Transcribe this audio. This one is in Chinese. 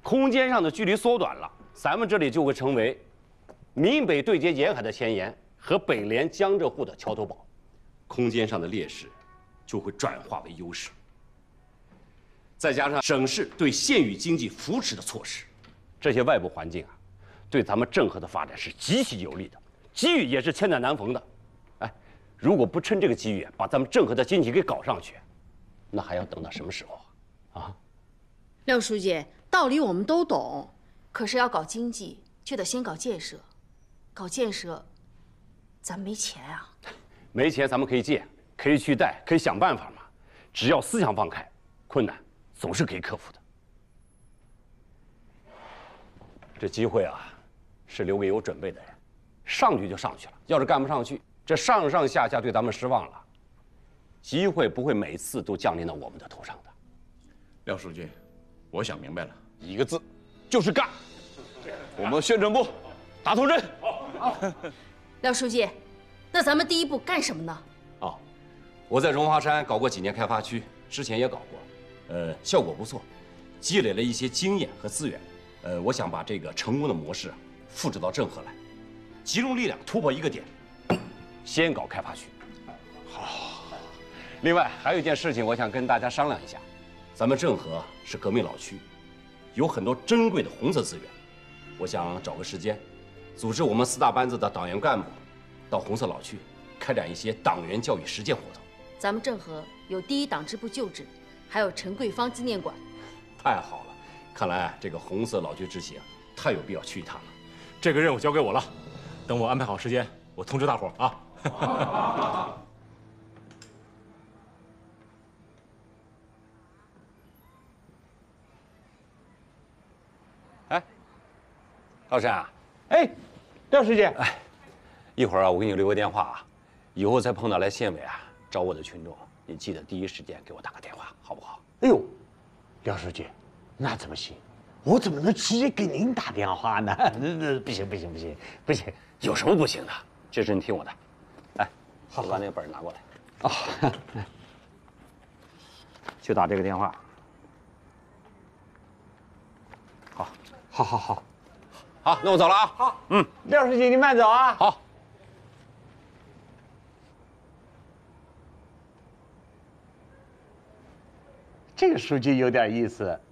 空间上的距离缩短了，咱们这里就会成为闽北对接沿海的前沿和北连江浙沪的桥头堡，空间上的劣势就会转化为优势。再加上省市对县域经济扶持的措施，这些外部环境啊，对咱们郑和的发展是极其有利的，机遇也是千载难逢的。哎，如果不趁这个机遇把咱们郑和的经济给搞上去，那还要等到什么时候啊？啊， 廖书记，道理我们都懂， 可是要搞经济，就得先搞建设。搞建设，咱没钱啊。 没钱咱们可以借，可以去贷，可以想办法嘛。只要思想放开，困难总是可以克服的。这机会啊，是留给有准备的人。上去就上去了，要是干不上去，这上上下下对咱们失望了，机会不会每次都降临到我们的头上的。 廖书记，我想明白了， 一个字，就是干。我们宣传部打头阵。 廖书记，那咱们第一步干什么呢？ 哦，我在荣华山搞过几年开发区，之前也搞过，效果不错，积累了一些经验和资源。我想把这个成功的模式复制到郑和来，集中力量突破一个点，先搞开发区。好。另外还有一件事情，我想跟大家商量一下，咱们郑和是革命老区，有很多珍贵的红色资源，我想找个时间，组织我们4大班子的党员干部到红色老区开展一些党员教育实践活动。 咱们郑和有第1党支部旧址，还有陈桂芳纪念馆。 太好了，看来这个红色老区之行太有必要去一趟了。 这个任务交给我了，等我安排好时间，我通知大伙啊。 哎，老沈啊， 哎，廖书记， 哎，一会儿啊，我给你留个电话啊，以后再碰到来县委啊找我的群众，你记得第一时间给我打个电话，好不好？ 哎呦，廖书记，那怎么行？我怎么能直接给您打电话呢？不行，不行！ 有什么不行的？这事你听我的。哎，好，把那个本拿过来。 哦， 就打这个电话。 好， 好，那我走了啊。 好，廖书记您慢走啊。 好。 这个书记有点意思。